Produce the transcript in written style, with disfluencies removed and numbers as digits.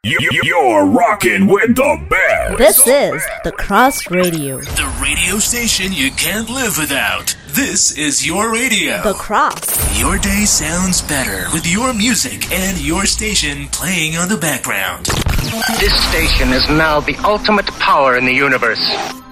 You're rocking with the best. This is The Cross Radio. The radio station you can't live without. This is your radio. The Cross. Your day sounds better with your music and your station playing on the background. This station is now the ultimate power in the universe.